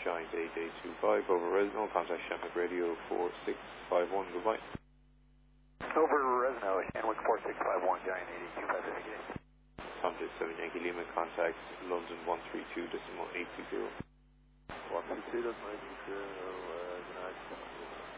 Giant 8825 over Resno, contact Shamrock Radio 4651, goodbye. Over Resno, Shamrock 4651, Giant 8825, Contact 7 Yankee Lima, contact London 132.820. 132.820, good night.